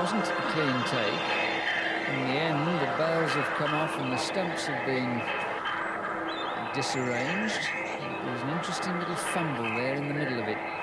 wasn't a clean take. In the end, the bails have come off and the stumps have been disarranged. There was an interesting little fumble there in the middle of it.